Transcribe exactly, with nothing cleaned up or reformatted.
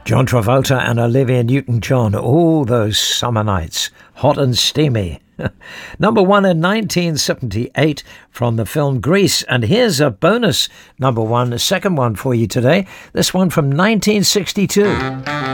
John Travolta and Olivia Newton-John. Oh, those summer nights. Hot and steamy. Number one in nineteen seventy-eight from the film Grease. And here's a bonus number one, a second one for you today. This one from nineteen sixty-two.